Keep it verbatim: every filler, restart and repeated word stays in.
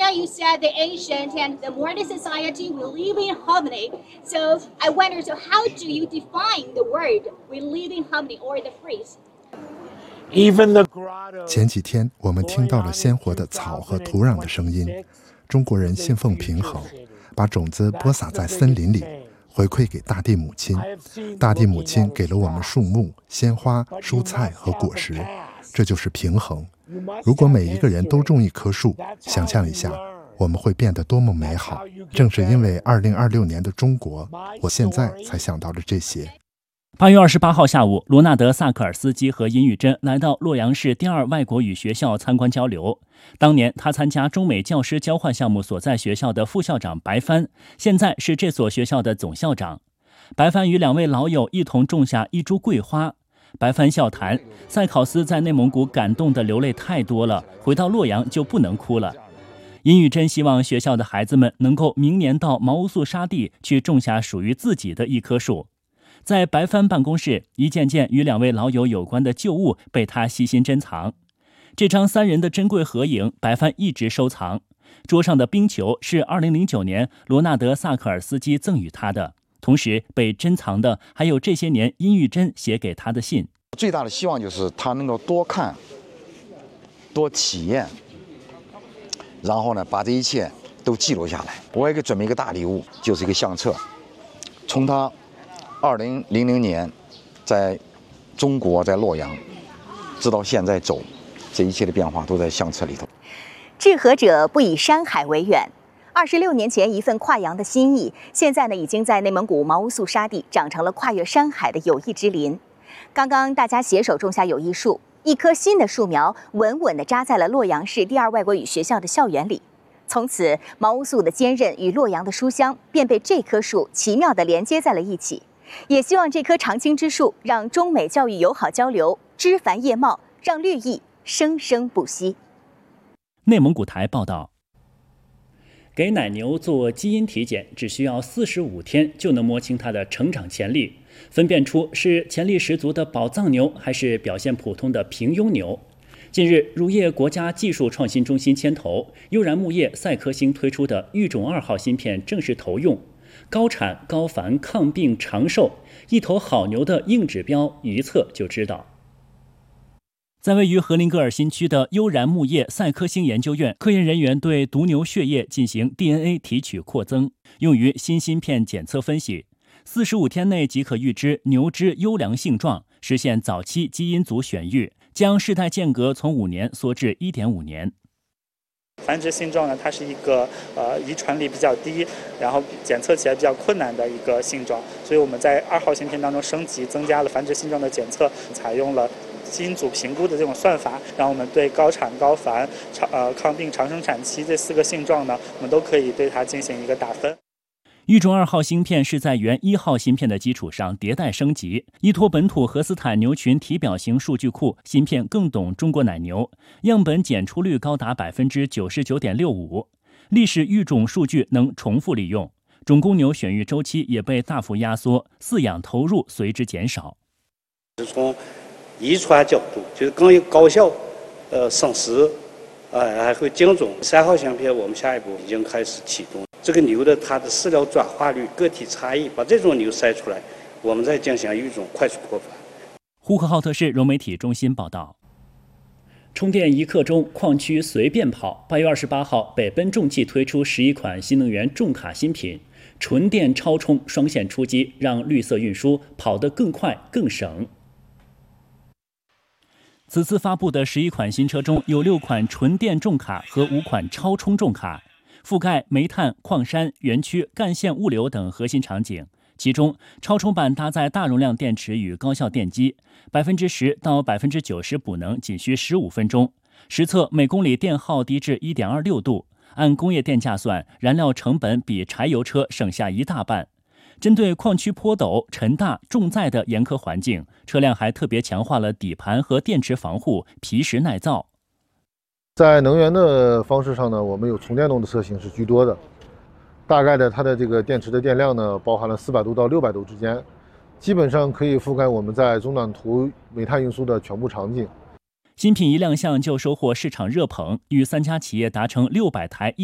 now you said the ancient and the modern society we live in harmony. So I wonder, so how do you define the word "we live in harmony" or the phrase? 前几天我们听到了鲜活的草和土壤的声音。中国人信奉平衡，把种子播撒在森林里，回馈给大地母亲。大地母亲给了我们树木、鲜花、蔬菜和果实，这就是平衡。如果每一个人都种一棵树，想象一下，我们会变得多么美好。正是因为二零二六年的中国，我现在才想到了这些。 八月二十八号下午，罗纳德·萨克尔斯基和殷玉珍来到洛阳市第二外国语学校参观交流。当年他参加中美教师交换项目所在学校的副校长白帆，现在是这所学校的总校长。白帆与两位老友一同种下一株桂花。白帆笑谈，赛考斯在内蒙古感动的流泪太多了，回到洛阳就不能哭了。殷玉珍希望学校的孩子们能够明年到毛乌素沙地去种下属于自己的一棵树。在白帆办公室，一件件与两位老友有关的旧物被他悉心珍藏。这张三人的珍贵合影，白帆一直收藏。桌上的冰球是二零零九年罗纳德·萨克尔斯基赠予他的，同时被珍藏的还有这些年殷玉珍写给他的信。 最大的希望就是他能够多看、多体验，然后呢，把这一切都记录下来。我也给准备一个大礼物，就是一个相册，从他二零零零年在中国在洛阳直到现在走，这一切的变化都在相册里头。 治河者不以山海为远。二十六年前一份跨洋的心意，现在呢已经在内蒙古毛乌素沙地长成了跨越山海的友谊之林。刚刚大家携手种下友谊树，一棵新的树苗稳稳地扎在了洛阳市第二外国语学校的校园里。从此，毛乌素的坚韧与洛阳的书香便被这棵树奇妙地连接在了一起。也希望这棵常青之树让中美教育友好交流枝繁叶茂，让绿意生生不息。 内蒙古台报道，给奶牛做基因体检只需要四十五天就能摸清它的成长潜力，分辨出是潜力十足的宝藏牛还是表现普通的平庸牛。近日，乳业国家技术创新中心牵头，悠然牧业赛科星推出的育种二号芯片正式投用。高产、高繁、抗病、长寿，一头好牛的硬指标一测就知道。在位于和林格尔新区的悠然牧业赛科星研究院，科研人员对毒牛血液进行 D N A 提取扩增，用于新芯片检测分析。四十五天内即可预知牛只优良性状，实现早期基因组选育，将世代间隔从五年缩至 一点五年。 繁殖性状呢，它是一个呃遗传率比较低，然后检测起来比较困难的一个性状，所以我们在二号芯片当中升级，增加了繁殖性状的检测，采用了基因组评估的这种算法，让我们对高产、高繁、长呃抗病、长生产期这四个性状呢，我们都可以对它进行一个打分。 育种二号芯片是在原一号芯片的基础上迭代升级。依托本土荷斯坦牛群体表型数据库，芯片更懂中国奶牛，样本检出率高达百分之九十九点六五，历史育种数据能重复利用，种公牛选育周期也被大幅压缩，饲养投入随之减少。 从遗传角度，就是更有高效，呃，省时，呃，还会精准。三号芯片我们下一步已经开始启动。这个牛的它的饲料转化率、个体差异，把这种牛筛出来，我们再进行育种快速扩繁。 呼和浩特市融媒体中心报道。充电一刻钟，矿区随便跑。八月二十八号，北奔重汽推出十一款新能源重卡新品，纯电超充双线出击，让绿色运输跑得更快更省。此次发布的十一款新车中，有六款纯电重卡和五款超充重卡，覆盖煤炭、矿山、园区、干线物流等核心场景。其中，超充版搭载大容量电池与高效电机，百分之十到百分之九十补能仅需十五分钟。实测每公里电耗低至一点二六度，按工业电价算，燃料成本比柴油车省下一大半。针对矿区坡陡、沉大、重载的严苛环境，车辆还特别强化了底盘和电池防护，皮实耐造。 在能源的方式上呢，我们有纯电动的车型是居多的，大概的它的这个电池的电量呢，包含了四百度到六百度之间，基本上可以覆盖我们在中短途煤炭运输的全部场景。 新品一亮相就收获市场热捧，与三家企业达成六百台